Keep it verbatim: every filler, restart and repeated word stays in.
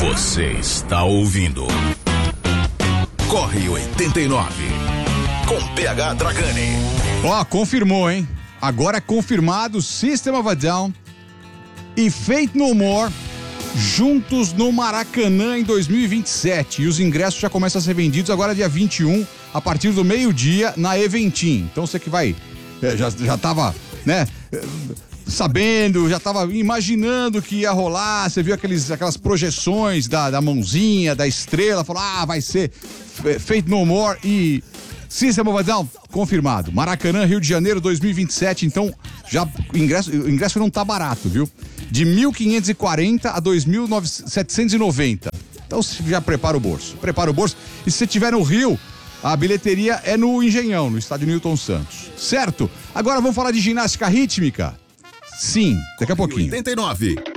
Você está ouvindo Corre oitenta e nove com P H Dragani. Ó, confirmou, hein? Agora é confirmado System of a Down e Faith No More juntos no Maracanã em dois mil e vinte e sete. E os ingressos já começam a ser vendidos agora dia vinte e um, a partir do meio-dia, na Eventim. Então você que vai, já, já tava, né, sabendo, já tava imaginando que ia rolar, você viu aqueles, aquelas projeções da, da mãozinha, da estrela, falou, ah, vai ser Faith No More e System of a Down, confirmado. Maracanã, Rio de Janeiro, dois mil e vinte e sete, então já o ingresso, o ingresso não tá barato, viu? De mil quinhentos e quarenta a dois mil setecentos e noventa. Então já prepara o bolso, prepara o bolso. E se você estiver no Rio, a bilheteria é no Engenhão, no estádio Newton Santos. Certo? Agora vamos falar de ginástica rítmica? Sim, daqui a pouquinho. oitenta e nove.